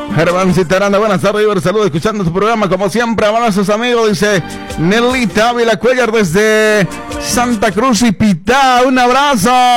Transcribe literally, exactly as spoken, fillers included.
Germán Citaranda, buenas tardes, Iber, saludos, escuchando tu programa como siempre, abrazos amigos, dice Nelita Ávila Cuellar desde Santa Cruz y Pitá, un abrazo.